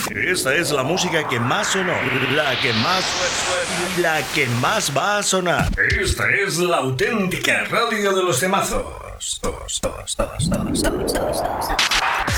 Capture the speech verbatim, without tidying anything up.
Esta es la música que más sonó, la que más... la que más va a sonar. Esta es la auténtica radio de los temazos. Todos, todos, todos, todos, todos, todos, todos.